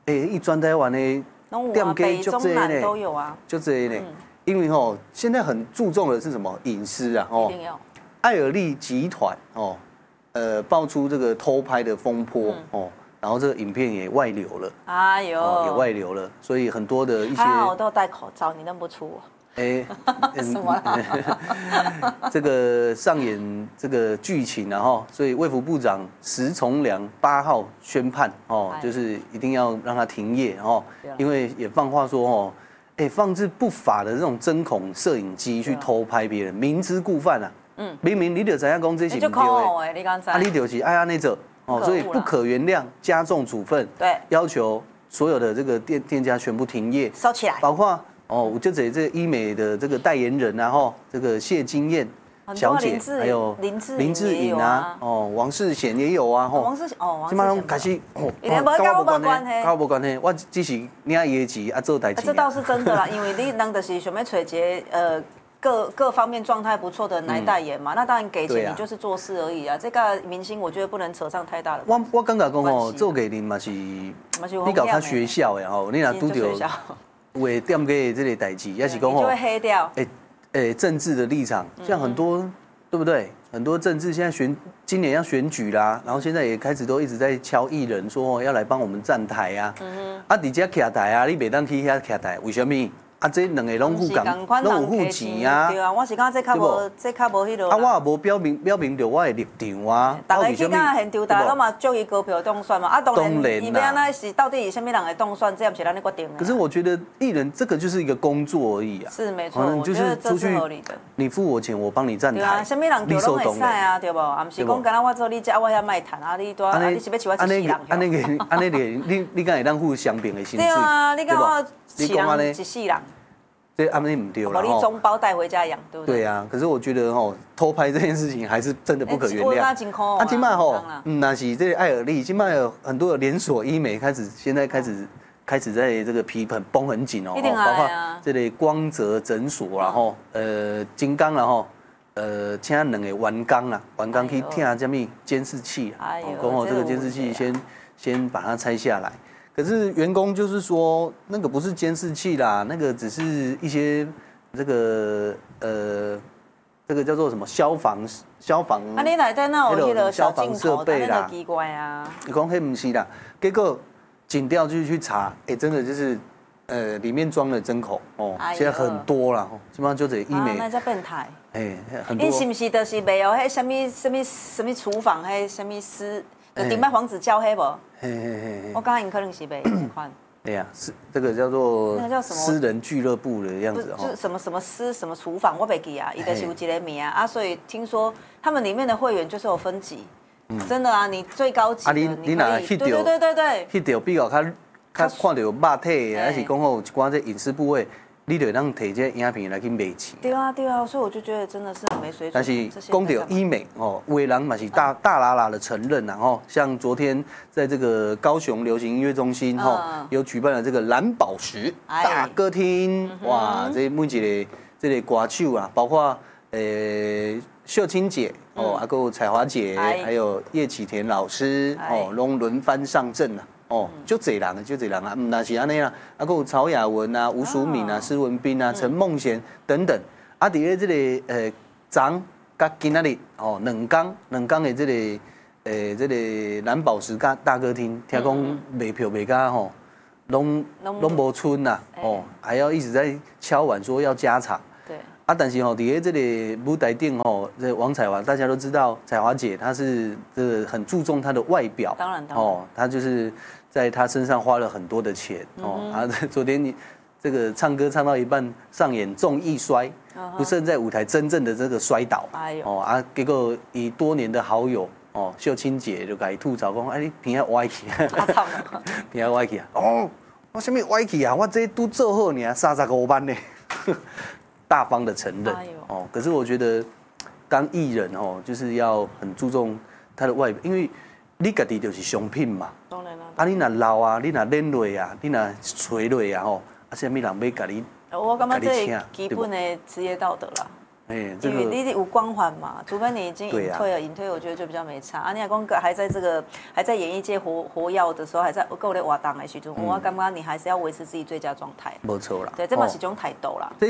伊全台湾的店家就这呢， 都有啊， 就这呢。因为现在很注重的是什么隐私啊？ 一定要。 艾尔利集团爆出这个偷拍的风波然后这个影片也外流了。哎呦，也外流了，所以很多的一些。 还好我都戴口罩，你认不出我。什么？ 这个上演这个剧情所以卫福部长石崇良8号宣判就是一定要让他停业因为也放话说放置不法的这种针孔摄影机去偷拍别人，明知故犯啊。明明你就知影讲这是不对的，你就是爱安尼做所以不可原谅，加重处分。 对， 要求所有的这个店家全部停业， 收起来， 包括。我就这医美的这个代言人这个谢金燕小姐，还有林志颖啊，王世贤也有啊， 王世贤基本上开始跟我无关系， 跟我无关系，我只是领伊的钱做代志。 这倒是真的啦，因为你人就是想要找一个各方面状态不错的人来代言嘛，那当然给钱你就是做事而已啊。这个明星我觉得不能扯上太大的。 我感觉讲做给您嘛是，你搞他学校的你若拄到。为店家的这类代志，也是讲就会黑掉。 政治的立场，像很多对不对？很多政治现在今年要选举啦，然后现在也开始都一直在敲艺人说要来帮我们站台啊。底下徛台啊，你袂当去遐徛台，为什么？这两个拢有付钱啊。 对啊，我是讲这较无迄落。 我也无表明着我的立场啊。 大家去看现场，大家都嘛祝伊高票当选嘛。当然，伊要安那是到底是什么人的当选，这也不是咱的决定。 可是我觉得艺人这个就是一个工作而已啊。 是没错，我觉得这是合理的。 你付我钱，我帮你站台。 对啊，什么人就拢会使啊，对不？啊，不是讲干那我做你这，我遐卖谈啊，你多，你是要饲我一世人？ 安尼你敢会当付相平的薪水？ 对啊，你敢我饲人一世人？ 这安尼唔对啦， 把你中包带回家养，对不对？ 对啊，可是我觉得偷拍这件事情还是真的不可原谅。今麦那是这个艾尔利，今麦有很多的连锁医美现在开始在这个皮绷很紧包括这类光泽诊所然后金刚然后请2个员工去听什么监视器讲这个监视器先把它拆下来。可是员工就是说，那个不是监视器啦，那个只是一些这个叫做什么消防。 啊，你内底那有迄个消防设备啦， 奇怪啊。 你讲迄不是啦，结果警调就去查，真的就是里面装了针孔现在很多啦，基本上就这医美。 那叫变态。 很多。 你是不是就是没有迄什么厨房迄什么私？顶摆黄子教黑不？我刚刚可能是被款。 对呀，是这个叫做私人俱乐部的样子就是什么厨房，我袂记啊，伊就是有一个名啊，所以听说他们里面的会员就是有分级，真的啊，你最高级的你可以，对， 迄条比较较看到有肉体，还是讲有一寡这隐私部位。你就当摕这影片来去卖钱。 对啊，所以我就觉得真的是很没水准。 但是讲到医美有的人嘛是大喇的承认像昨天在这个高雄流行音乐中心有举办了这个蓝宝石大歌厅，哇，这每一个这个歌手啊，包括秀清姐还有彩华姐，还有叶启田老师拢轮番上阵啊。就这人啊，那是安尼啦，还有曹雅文啊、吴淑敏啊、施文彬啊、陈梦贤等等，伫咧这个昨甲今仔日两天的这个蓝宝石大歌厅，听讲卖票卖甲拢无剩啦，还要一直在敲碗说要加场。 对。 但是伫咧这个舞台顶这王彩华大家都知道，彩华姐她是很注重她的外表， 当然她就是在她身上花了很多的钱昨天你这个唱歌唱到一半上演综艺摔，不慎在舞台真正的这个摔倒，结果以多年的好友秀清姐就甲伊吐槽讲，你鼻仔歪去，鼻仔歪去我什么歪去啊？我这都做好呢，35万呢。大方的承认可是我觉得当艺人就是要很注重他的外表，因为你自己就是商品嘛。 当然啦。你若老啊，你若练落啊，你若垂落啊什么人要甲你？ 我感觉这基本的职业道德啦。 哎， 因为你有光环嘛，除非你已经隐退了，隐退我觉得就比较没差。啊，你还光还在演艺界活跃的时候，还在够在活动的时候，我感觉你还是要维持自己最佳状态。 没错啦， 对，这嘛是种态度啦。